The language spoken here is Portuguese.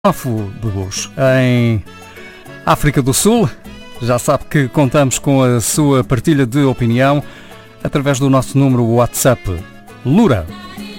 Afo Bebus, em África do Sul. Já sabe que contamos com a sua partilha de opinião através do nosso número WhatsApp LURA